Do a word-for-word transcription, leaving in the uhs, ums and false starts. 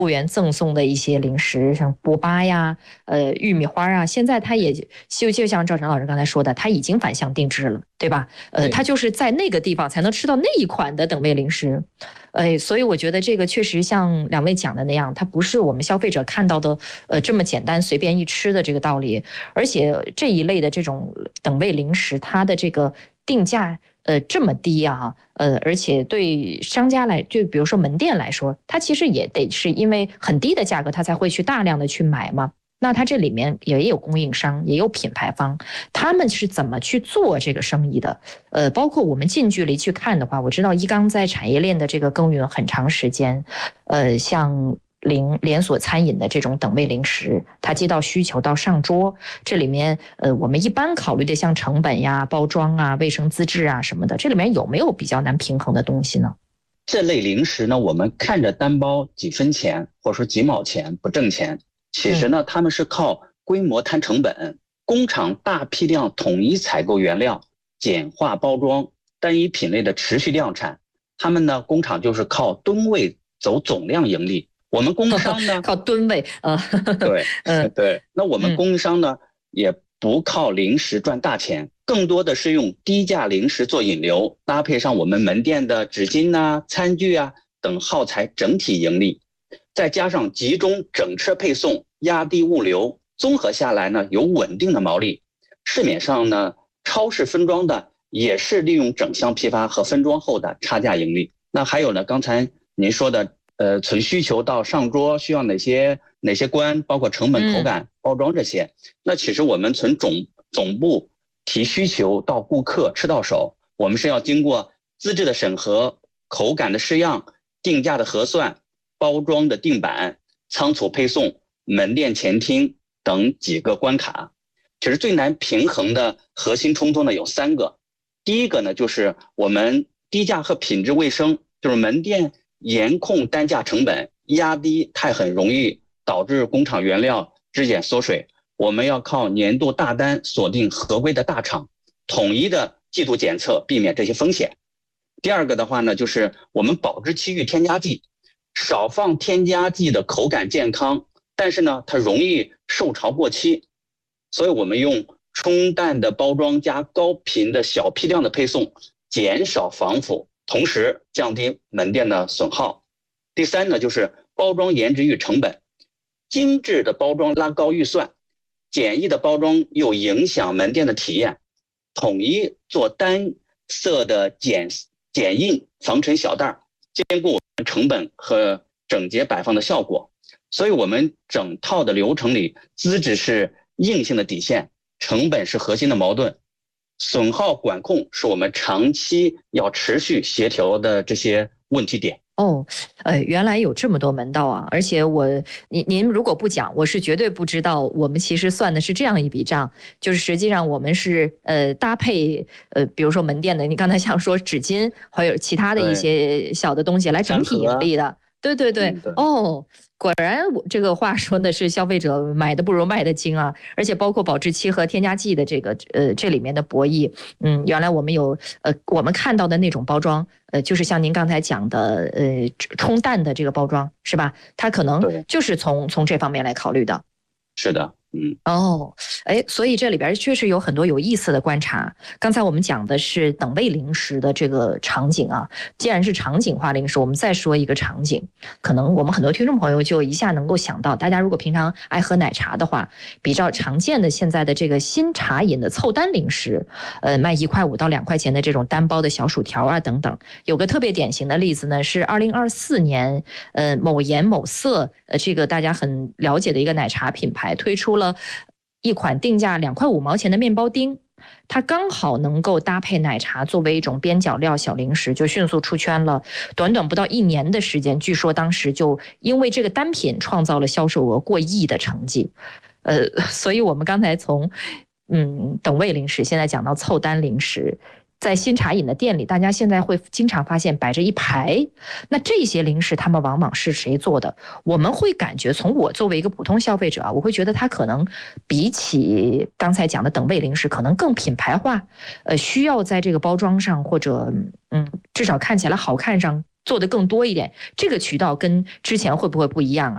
务员赠送的一些零食，像糌粑呀、呃玉米花啊，现在它也就就像赵晨老师刚才说的，它已经反向定制了，对吧？呃，它就是在那个地方才能吃到那一款的等位零食。呃，所以我觉得这个确实像两位讲的那样，它不是我们消费者看到的呃这么简单随便一吃的这个道理，而且这一类的这种等位零食，它的这个定价呃这么低啊，呃，而且对商家来，就比如说门店来说，它其实也得是因为很低的价格，它才会去大量的去买嘛。那它这里面也有供应商，也有品牌方，他们是怎么去做这个生意的？呃，包括我们近距离去看的话，我知道一缸在产业链的这个耕耘很长时间，呃，像零连锁餐饮的这种等位零食，它接到需求到上桌，这里面呃，我们一般考虑的像成本呀、包装啊、卫生资质啊什么的，这里面有没有比较难平衡的东西呢？ 这类零食呢，我们看着单包几分钱或者说几毛钱不挣钱，其实呢，他们是靠规模摊成本，工厂大批量统一采购原料，简化包装，单一品类的持续量产。他们呢，工厂就是靠吨位走总量盈利。我们供应商呢， 靠吨位啊， 对，嗯对。那我们供应商呢，也不靠零食赚大钱，更多的是用低价零食做引流，搭配上我们门店的纸巾啊、餐具啊等耗材，整体盈利。再加上集中整车配送，压低物流，综合下来呢，有稳定的毛利。市面上呢，超市分装的也是利用整箱批发和分装后的差价盈利。那还有呢，刚才您说的，呃，从需求到上桌需要哪些哪些关，包括成本、口感、包装这些。那其实我们从总总部提需求到顾客吃到手，我们是要经过资质的审核、口感的试样、定价的核算、包装的定版、仓储配送、门店前厅等几个关卡。其实最难平衡的核心冲突呢有三个。第一个呢，就是我们低价和品质卫生，就是门店严控单价成本，压低太很容易导致工厂原料质检缩水。我们要靠年度大单锁定合规的大厂，统一的季度检测，避免这些风险。第二个的话呢，就是我们保质期域添加剂，少放添加剂的口感健康，但是呢，它容易受潮过期，所以我们用冲淡的包装加高频的小批量的配送，减少防腐，同时降低门店的损耗。第三呢，就是包装颜值与成本，精致的包装拉高预算，简易的包装又影响门店的体验，统一做单色的简简印防尘小袋，兼顾我们成本和整洁摆放的效果。所以我们整套的流程里，资质是硬性的底线，成本是核心的矛盾，损耗管控是我们长期要持续协调的这些问题点。 哦，呃，原来有这么多门道啊！而且我，您您如果不讲，我是绝对不知道。我们其实算的是这样一笔账，就是实际上我们是呃搭配呃，比如说门店的，你刚才想说纸巾，还有其他的一些小的东西来整体盈利的。对对对，嗯、对哦。果然，我这个话说的是消费者买的不如卖的精啊！而且包括保质期和添加剂的这个呃这里面的博弈，嗯，原来我们有呃我们看到的那种包装，呃，就是像您刚才讲的呃冲淡的这个包装是吧？它可能就是从从这方面来考虑的。 是的。嗯哦，哎，所以这里边确实有很多有意思的观察。刚才我们讲的是等位零食的这个场景啊，既然是场景化零食，我们再说一个场景，可能我们很多听众朋友就一下能够想到，大家如果平常爱喝奶茶的话，比较常见的现在的这个新茶饮的凑单零食，呃，卖一块五到两块钱的这种单包的小薯条啊等等，有个特别典型的例子呢，是二零二四年，呃，某颜某色，呃，这个大家很了解的一个奶茶品牌推出了。了一款定价两块五毛钱的面包丁，它刚好能够搭配奶茶作为一种边角料小零食，就迅速出圈了。短短不到一年的时间，据说当时就因为这个单品创造了销售额过亿的成绩。呃，所以我们刚才从嗯等位零食，现在讲到凑单零食。在新茶饮的店里，大家现在会经常发现摆着一排，那这些零食他们往往是谁做的？我们会感觉，从我作为一个普通消费者啊，我会觉得它可能比起刚才讲的等位零食，可能更品牌化，呃，需要在这个包装上或者嗯，至少看起来好看上做的更多一点。这个渠道跟之前会不会不一样啊？